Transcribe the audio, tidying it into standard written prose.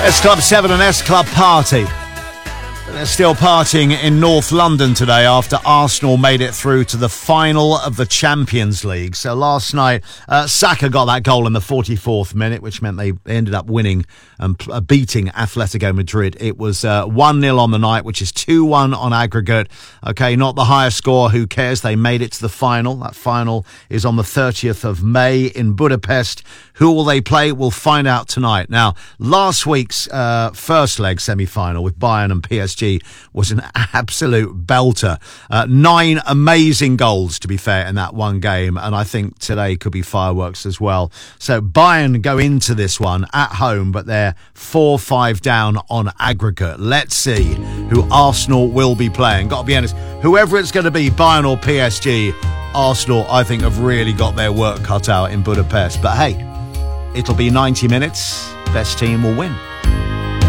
S Club 7 and S Club Party. They're still partying in North London today after Arsenal made it through to the final of the Champions League. So last night, Saka got that goal in the 44th minute, which meant they ended up winning and beating Atletico Madrid. It was 1-0 on the night, which is 2-1 on aggregate. Okay, not the highest score. Who cares? They made it to the final. That final is on the 30th of May in Budapest. Who will they play? We'll find out tonight. Now, last week's first leg semi-final with Bayern and PSG was an absolute belter. 9 amazing goals, to be fair, in that one game. And I think today could be fireworks as well. So Bayern go into this one at home, but they're 4-5 down on aggregate. Let's see who Arsenal will be playing. Got to be honest, whoever it's going to be, Bayern or PSG, Arsenal, I think, have really got their work cut out in Budapest. But hey, it'll be 90 minutes. Best team will win.